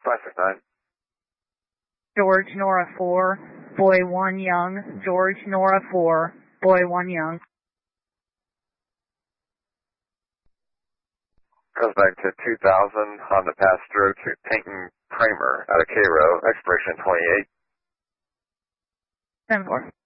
569. George Nora 4, Boy 1 Young. George Nora 4, Boy 1 Young. Goes back to 2000 Honda Pastor to Peyton Kramer out of Cairo, expiration 28. 10-4.